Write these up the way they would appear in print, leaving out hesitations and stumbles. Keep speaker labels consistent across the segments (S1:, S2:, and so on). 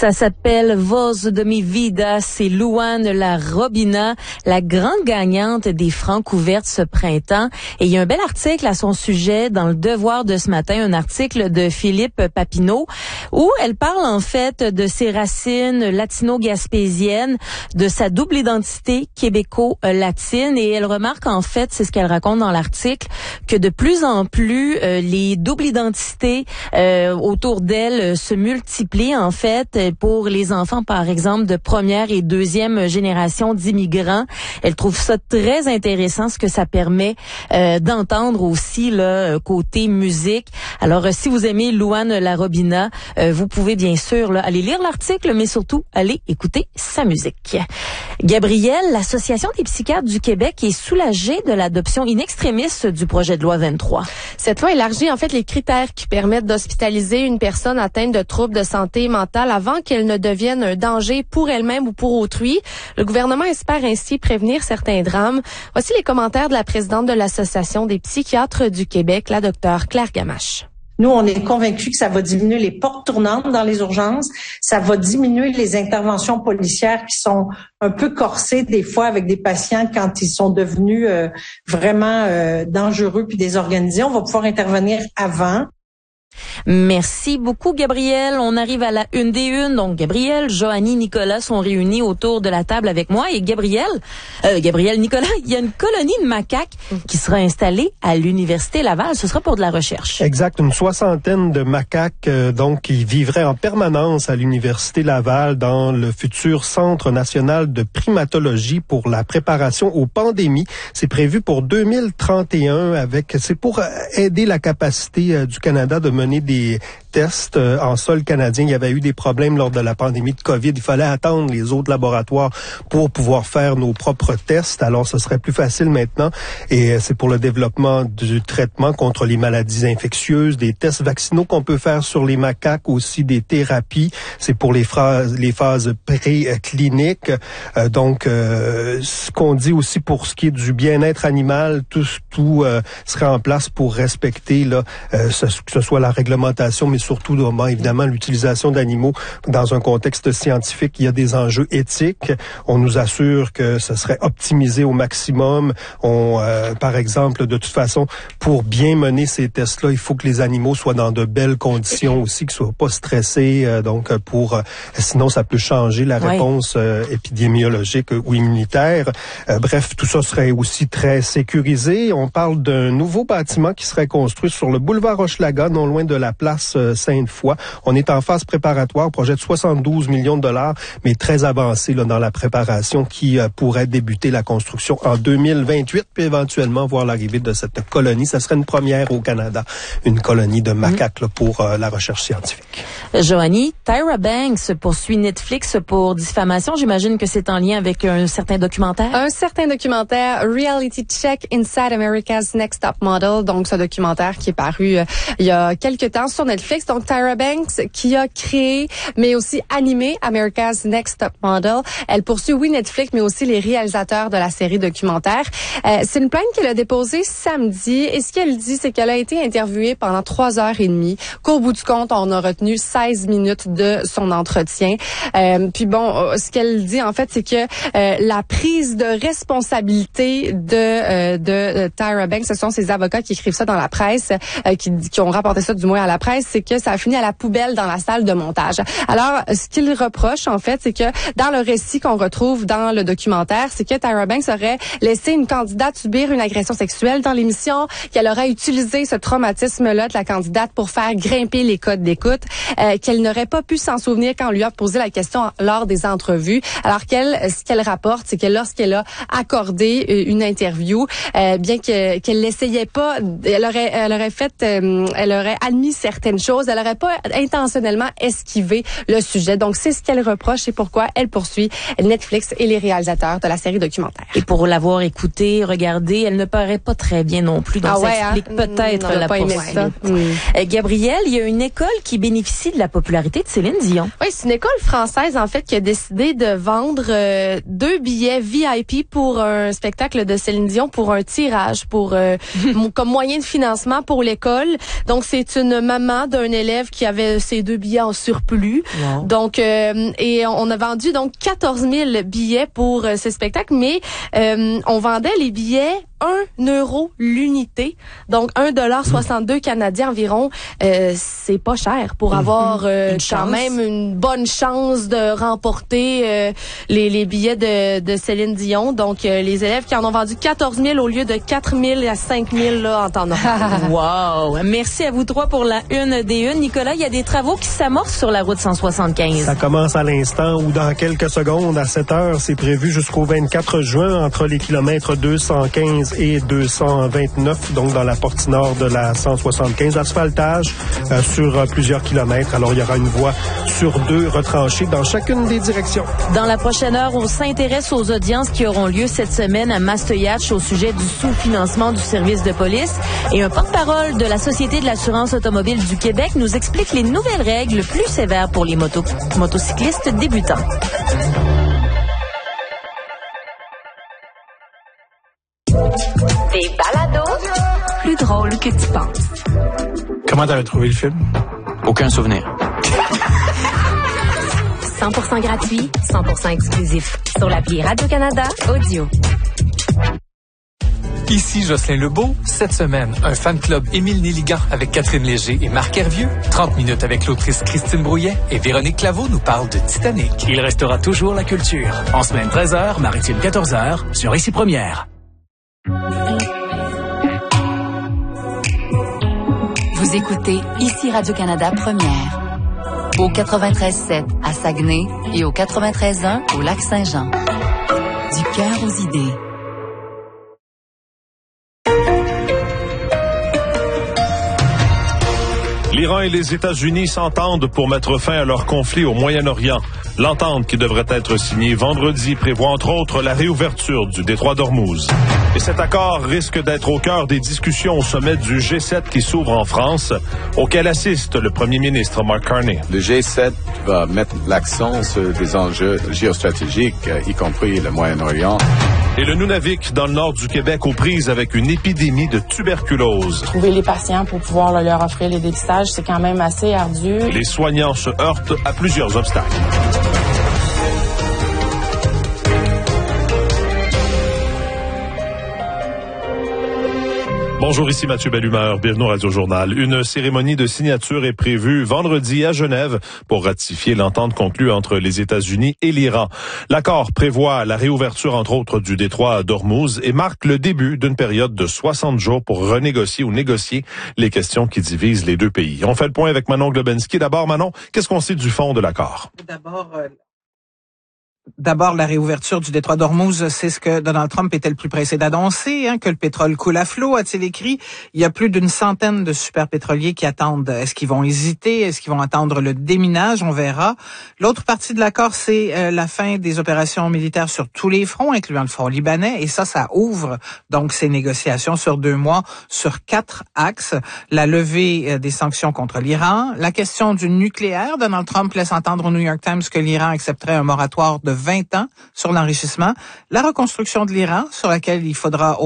S1: Ça s'appelle Voz de mi vida. C'est Louane La Robina, la grande gagnante des Francs ouvertes ce printemps. Et il y a un bel article à son sujet dans Le Devoir de ce matin, un article de Philippe Papineau, où elle parle en fait de ses racines latino-gaspésiennes, de sa double identité québéco-latine. Et elle remarque en fait, c'est ce qu'elle raconte dans l'article, que de plus en plus les doubles identités autour d'elle se multiplient en fait pour les enfants par exemple de première et deuxième génération d'immigrants. Elle trouve ça très intéressant ce que ça permet d'entendre aussi là côté musique. Alors si vous aimez Louane La Robina, vous pouvez bien sûr là, aller lire l'article mais surtout aller écouter sa musique. Gabrielle, l'Association des psychiatres du Québec est soulagée de l'adoption in extremis du projet de loi 23.
S2: Cette loi élargit en fait les critères qui permettent d'hospitaliser une personne atteinte de troubles de santé mentale avant qu'elle ne devienne un danger pour elle-même ou pour autrui. Le gouvernement espère ainsi prévenir certains drames. Voici les commentaires de la présidente de l'Association des psychiatres du Québec, la docteure Claire Gamache.
S3: Nous, on est convaincus que ça va diminuer les portes tournantes dans les urgences, ça va diminuer les interventions policières qui sont un peu corsées des fois avec des patients quand ils sont devenus vraiment dangereux puis désorganisés. On va pouvoir intervenir avant.
S1: Merci beaucoup, Gabrielle. On arrive à la une des unes. Donc, Gabrielle, Joanie, Nicolas sont réunis autour de la table avec moi. Et Gabrielle, Nicolas, il y a une colonie de macaques qui sera installée à l'Université Laval. Ce sera pour de la recherche.
S4: Exact. Une soixantaine de macaques, donc, qui vivraient en permanence à l'Université Laval dans le futur Centre national de primatologie pour la préparation aux pandémies. C'est prévu pour 2031 c'est pour aider la capacité du Canada de mener des tests en sol canadien. Il y avait eu des problèmes lors de la pandémie de COVID. Il fallait attendre les autres laboratoires pour pouvoir faire nos propres tests. Alors, ce serait plus facile maintenant. Et c'est pour le développement du traitement contre les maladies infectieuses, des tests vaccinaux qu'on peut faire sur les macaques, aussi des thérapies. C'est pour les phases précliniques. Donc, ce qu'on dit aussi pour ce qui est du bien-être animal, tout serait en place pour respecter là, que ce soit la réglementation, mais surtout, évidemment, l'utilisation d'animaux dans un contexte scientifique. Il y a des enjeux éthiques. On nous assure que ce serait optimisé au maximum. Par exemple, de toute façon, pour bien mener ces tests-là, il faut que les animaux soient dans de belles conditions aussi, qu'ils soient pas stressés. Sinon, ça peut changer la réponse épidémiologique ou immunitaire. Bref, tout ça serait aussi très sécurisé. On parle d'un nouveau bâtiment qui serait construit sur le boulevard Hochelaga, non loin de la place Sainte-Foy. On est en phase préparatoire, projet de 72 millions de dollars, mais très avancé là, dans la préparation qui pourrait débuter la construction en 2028, puis éventuellement voir l'arrivée de cette colonie. Ça serait une première au Canada, une colonie de macaques là, pour la recherche scientifique.
S1: Joanie, Tyra Banks poursuit Netflix pour diffamation. J'imagine que c'est en lien avec un certain documentaire.
S2: Un certain documentaire, Reality Check Inside America's Next Top Model. Donc, ce documentaire qui est paru il y a quelques temps sur Netflix. Donc, Tyra Banks qui a créé, mais aussi animé America's Next Top Model. Elle poursuit, Netflix, mais aussi les réalisateurs de la série documentaire. C'est une plainte qu'elle a déposée samedi. Et ce qu'elle dit, c'est qu'elle a été interviewée pendant 3h30. Qu'au bout du compte, on a retenu 16 minutes de son entretien. Ce qu'elle dit, en fait, c'est que la prise de responsabilité de Tyra Banks, ce sont ses avocats qui écrivent ça dans la presse, qui ont rapporté ça du moins à la presse, c'est que ça a fini à la poubelle dans la salle de montage. Alors, ce qu'il reproche, en fait, c'est que dans le récit qu'on retrouve dans le documentaire, c'est que Tyra Banks aurait laissé une candidate subir une agression sexuelle dans l'émission, qu'elle aurait utilisé ce traumatisme-là de la candidate pour faire grimper les codes d'écoute, qu'elle n'aurait pas pu s'en souvenir quand on lui a posé la question lors des entrevues. Alors ce qu'elle rapporte, c'est que lorsqu'elle a accordé une interview, bien qu'elle l'essayait pas, elle aurait admis certaines choses, elle n'aurait pas intentionnellement esquivé le sujet. Donc, c'est ce qu'elle reproche et pourquoi elle poursuit Netflix et les réalisateurs de la série documentaire.
S1: Et pour l'avoir écoutée, regardée, elle ne paraît pas très bien non plus. Donc, ça explique peut-être la poursuite. Gabrielle, il y a une école qui bénéficie de la popularité de Céline Dion.
S2: Oui, c'est une école française, en fait, qui a décidé de vendre 2 billets VIP pour un spectacle de Céline Dion, pour un tirage, comme moyen de financement pour l'école. Donc, c'est une maman d'un un élève qui avait ses 2 billets en surplus.
S1: Wow.
S2: Donc, et on a vendu donc 14 000 billets pour ce spectacle, mais on vendait les billets 1 euro l'unité, donc 1,62 canadien environ. C'est pas cher pour avoir quand même une bonne chance de remporter les billets de Céline Dion. Donc, les élèves qui en ont vendu 14 000 au lieu de 4 000 à 5 000 là, en temps normal.
S1: Wow! Merci à vous trois pour la une des unes. Nicolas, il y a des travaux qui s'amorcent sur la route 175.
S4: Ça commence à l'instant ou dans quelques secondes. À 7 heures, c'est prévu jusqu'au 24 juin entre les kilomètres 215 et 229, donc dans la partie nord de la 175. Asphaltage sur plusieurs kilomètres. Alors, il y aura une voie sur 2 retranchée dans chacune des directions.
S1: Dans la prochaine heure, on s'intéresse aux audiences qui auront lieu cette semaine à Mastoyatch au sujet du sous-financement du service de police. Et un porte-parole de la Société de l'assurance automobile du Québec nous explique les nouvelles règles plus sévères pour les motocyclistes débutants.
S5: Des balados plus drôles que tu penses.
S6: Comment t'avais trouvé le film?
S7: Aucun souvenir.
S5: 100% gratuit, 100% exclusif. Sur l'appli Radio-Canada Audio.
S8: Ici Jocelyn Lebeau. Cette semaine, un fan club Émile Néligan avec Catherine Léger et Marc Hervieux. 30 minutes avec l'autrice Christine Brouillet et Véronique Claveau nous parle de Titanic.
S9: Il restera toujours la culture. En semaine 13h, maritime 14h, sur Ici Première.
S5: Vous écoutez Ici Radio-Canada Première. Au 93.7 à Saguenay et au 93.1 au Lac-Saint-Jean. Du cœur aux idées.
S10: L'Iran et les États-Unis s'entendent pour mettre fin à leur conflit au Moyen-Orient. L'entente qui devrait être signée vendredi prévoit entre autres la réouverture du détroit d'Ormuz. Et cet accord risque d'être au cœur des discussions au sommet du G7 qui s'ouvre en France, auquel assiste le premier ministre Mark Carney.
S11: Le G7 va mettre l'accent sur des enjeux géostratégiques, y compris le Moyen-Orient.
S10: Et le Nunavik, dans le nord du Québec, aux prises avec une épidémie de tuberculose.
S12: Trouver les patients pour pouvoir leur offrir les dépistages, c'est quand même assez ardu.
S10: Les soignants se heurtent à plusieurs obstacles. Bonjour, ici Mathieu Bellumeur, bienvenue au Radio Journal. Une cérémonie de signature est prévue vendredi à Genève pour ratifier l'entente conclue entre les États-Unis et l'Iran. L'accord prévoit la réouverture, entre autres, du détroit d'Ormuz et marque le début d'une période de 60 jours pour renégocier ou négocier les questions qui divisent les deux pays. On fait le point avec Manon Globensky. D'abord, Manon, qu'est-ce qu'on sait du fond de l'accord?
S13: D'abord, la réouverture du détroit d'Ormuz, c'est ce que Donald Trump était le plus pressé d'annoncer, que le pétrole coule à flot, a-t-il écrit. Il y a plus d'une centaine de superpétroliers qui attendent. Est-ce qu'ils vont hésiter? Est-ce qu'ils vont attendre le déminage? On verra. L'autre partie de l'accord, c'est la fin des opérations militaires sur tous les fronts, incluant le front libanais. Et ça ouvre donc ces négociations sur 2 mois, sur 4 axes. La levée des sanctions contre l'Iran, la question du nucléaire. Donald Trump laisse entendre au New York Times que l'Iran accepterait un moratoire de 20 ans sur l'enrichissement, la reconstruction de l'Iran, sur laquelle il faudrait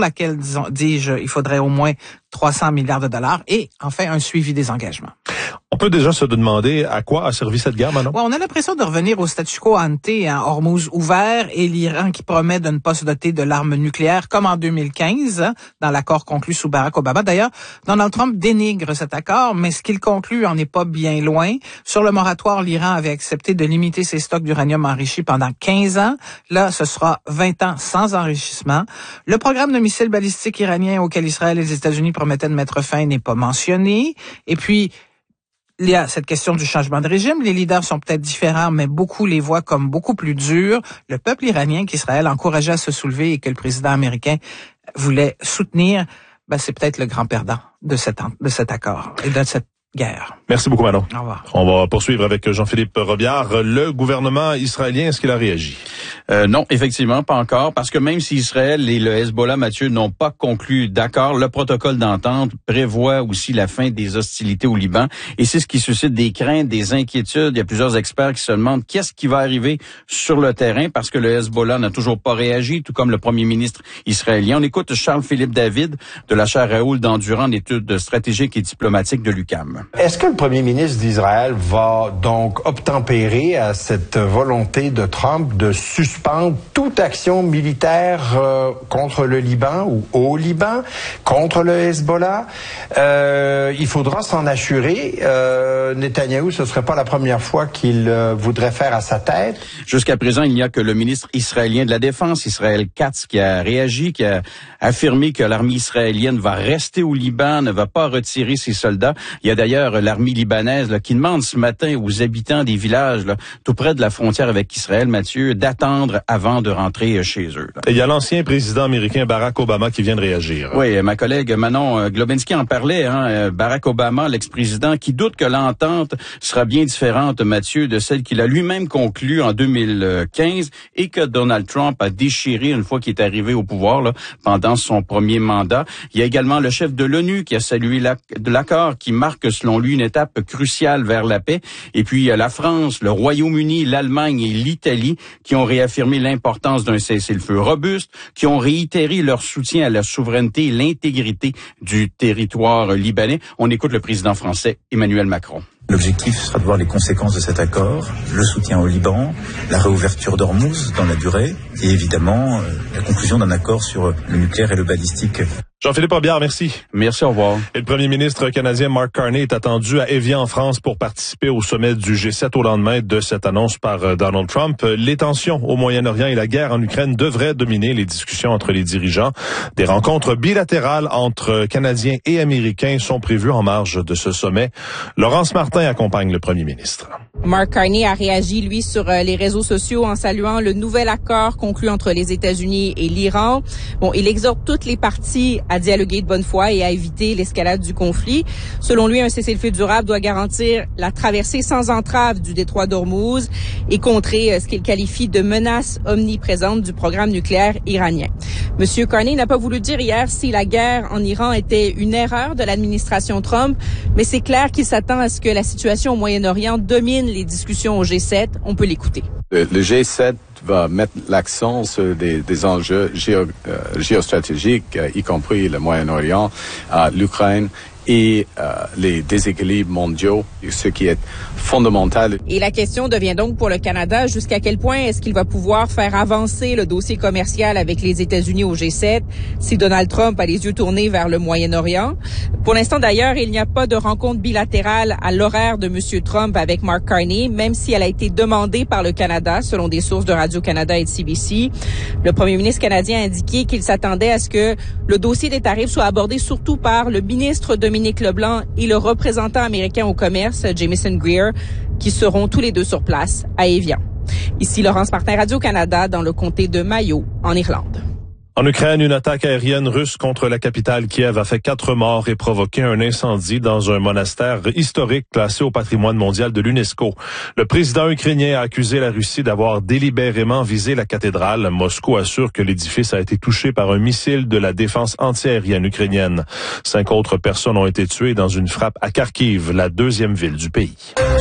S13: au moins 300 milliards de dollars et enfin un suivi des engagements.
S10: On peut déjà se demander à quoi a servi cette guerre, Manon?
S13: Ouais, on a l'impression de revenir au statu quo ante, Hormuz ouvert et l'Iran qui promet de ne pas se doter de l'arme nucléaire comme en 2015, dans l'accord conclu sous Barack Obama. D'ailleurs, Donald Trump dénigre cet accord, mais ce qu'il conclut en est pas bien loin. Sur le moratoire, l'Iran avait accepté de limiter ses stocks d'uranium enrichi pendant 15 ans. Là, ce sera 20 ans sans enrichissement. Le programme de missiles balistiques iranien auquel Israël et les États-Unis promettaient de mettre fin n'est pas mentionné. Et puis, il y a cette question du changement de régime. Les leaders sont peut-être différents, mais beaucoup les voient comme beaucoup plus durs. Le peuple iranien qu'Israël encourageait à se soulever et que le président américain voulait soutenir, c'est peut-être le grand perdant de cet accord et de cette guerre.
S10: Merci beaucoup, Manon.
S13: Au revoir.
S10: On va poursuivre avec Jean-Philippe Robillard. Le gouvernement israélien, est-ce qu'il a réagi?
S7: Non, effectivement, pas encore, parce que même si Israël et le Hezbollah, Mathieu, n'ont pas conclu d'accord, le protocole d'entente prévoit aussi la fin des hostilités au Liban, et c'est ce qui suscite des craintes, des inquiétudes. Il y a plusieurs experts qui se demandent qu'est-ce qui va arriver sur le terrain, parce que le Hezbollah n'a toujours pas réagi, tout comme le premier ministre israélien. On écoute Charles-Philippe David de la chaire Raoul Dandurand en études stratégiques et diplomatiques de l'UQAM. Guillaume.
S14: Est-ce que le premier ministre d'Israël va donc obtempérer à cette volonté de Trump de suspendre toute action militaire contre le Liban ou au Liban, contre le Hezbollah? Il faudra s'en assurer. Netanyahou, ce ne serait pas la première fois qu'il voudrait faire à sa tête.
S7: Jusqu'à présent, il n'y a que le ministre israélien de la Défense, Israël Katz, qui a réagi, qui a affirmé que l'armée israélienne va rester au Liban, ne va pas retirer ses soldats. Il y a d'ailleurs l'armée libanaise qui demande ce matin aux habitants des villages tout près de la frontière avec Israël, Mathieu, d'attendre avant de rentrer chez eux.
S10: Et il y a l'ancien président américain Barack Obama qui vient de réagir.
S7: Oui, ma collègue Manon Globinski en parlait. Barack Obama, l'ex-président, qui doute que l'entente sera bien différente, Mathieu, de celle qu'il a lui-même conclue en 2015 et que Donald Trump a déchiré une fois qu'il est arrivé au pouvoir pendant son premier mandat. Il y a également le chef de l'ONU qui a salué l'accord qui marque, selon lui, une étape cruciale vers la paix. Et puis, il y a la France, le Royaume-Uni, l'Allemagne et l'Italie qui ont réaffirmé l'importance d'un cessez-le-feu robuste, qui ont réitéré leur soutien à la souveraineté et l'intégrité du territoire libanais. On écoute le président français Emmanuel Macron.
S15: L'objectif sera de voir les conséquences de cet accord, le soutien au Liban, la réouverture d'Ormuz dans la durée et évidemment la conclusion d'un accord sur le nucléaire et le balistique.
S10: Jean-Philippe Robillard, merci.
S7: Merci, au revoir.
S10: Et le premier ministre canadien Mark Carney est attendu à Évian en France pour participer au sommet du G7 au lendemain de cette annonce par Donald Trump. Les tensions au Moyen-Orient et la guerre en Ukraine devraient dominer les discussions entre les dirigeants. Des rencontres bilatérales entre Canadiens et Américains sont prévues en marge de ce sommet. Laurence Martin accompagne le premier ministre.
S16: Mark Carney a réagi, lui, sur les réseaux sociaux en saluant le nouvel accord conclu entre les États-Unis et l'Iran. Bon, il exhorte toutes les parties à dialoguer de bonne foi et à éviter l'escalade du conflit. Selon lui, un cessez-le-feu durable doit garantir la traversée sans entrave du détroit d'Ormuz et contrer ce qu'il qualifie de menace omniprésente du programme nucléaire iranien. Monsieur Carney n'a pas voulu dire hier si la guerre en Iran était une erreur de l'administration Trump, mais c'est clair qu'il s'attend à ce que la situation au Moyen-Orient domine les discussions au G7. On peut l'écouter.
S11: Le G7 va mettre l'accent sur des enjeux géostratégiques, y compris le Moyen-Orient, l'Ukraine et les déséquilibres mondiaux, ce qui est fondamental.
S16: Et la question devient donc pour le Canada, jusqu'à quel point est-ce qu'il va pouvoir faire avancer le dossier commercial avec les États-Unis au G7 si Donald Trump a les yeux tournés vers le Moyen-Orient? Pour l'instant, d'ailleurs, il n'y a pas de rencontre bilatérale à l'horaire de M. Trump avec Mark Carney, même si elle a été demandée par le Canada, selon des sources de Radio-Canada et de CBC. Le premier ministre canadien a indiqué qu'il s'attendait à ce que le dossier des tarifs soit abordé surtout par le ministre Dominique Leblanc et le représentant américain au commerce, Jamieson Greer, qui seront tous les deux sur place à Évian. Ici Laurence Martin, Radio-Canada, dans le comté de Mayo, en Irlande.
S10: En Ukraine, une attaque aérienne russe contre la capitale Kiev a fait 4 morts et provoqué un incendie dans un monastère historique classé au patrimoine mondial de l'UNESCO. Le président ukrainien a accusé la Russie d'avoir délibérément visé la cathédrale. Moscou assure que l'édifice a été touché par un missile de la défense antiaérienne ukrainienne. 5 autres personnes ont été tuées dans une frappe à Kharkiv, la 2e ville du pays.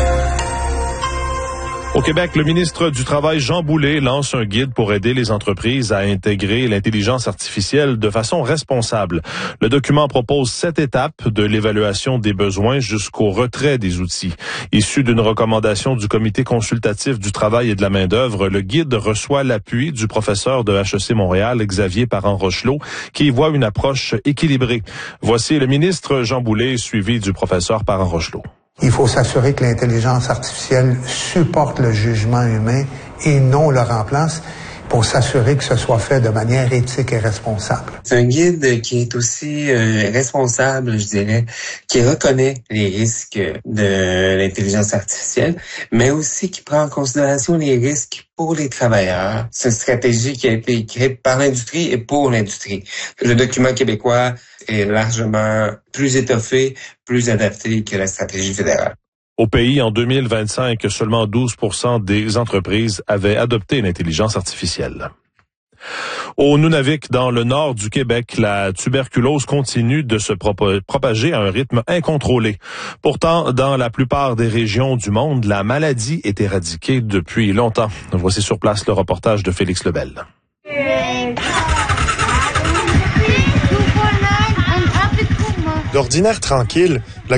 S10: Au Québec, le ministre du Travail, Jean Boulet, lance un guide pour aider les entreprises à intégrer l'intelligence artificielle de façon responsable. Le document propose 7 étapes de l'évaluation des besoins jusqu'au retrait des outils. Issu d'une recommandation du Comité consultatif du travail et de la main-d'œuvre, le guide reçoit l'appui du professeur de HEC Montréal, Xavier Parent-Rochelot, qui y voit une approche équilibrée. Voici le ministre Jean Boulet, suivi du professeur Parent-Rochelot.
S17: Il faut s'assurer que l'intelligence artificielle supporte le jugement humain et non le remplace pour s'assurer que ce soit fait de manière éthique et responsable.
S18: C'est un guide qui est aussi responsable, je dirais, qui reconnaît les risques de l'intelligence artificielle, mais aussi qui prend en considération les risques pour les travailleurs. C'est une stratégie qui a été écrite par l'industrie et pour l'industrie. Le document québécois est largement plus étoffé, plus adapté que la stratégie fédérale.
S10: Au pays, en 2025, seulement 12% des entreprises avaient adopté l'intelligence artificielle. Au Nunavik, dans le nord du Québec, la tuberculose continue de se propager à un rythme incontrôlé. Pourtant, dans la plupart des régions du monde, la maladie est éradiquée depuis longtemps. Voici sur place le reportage de Félix Lebel.
S19: D'ordinaire tranquille, la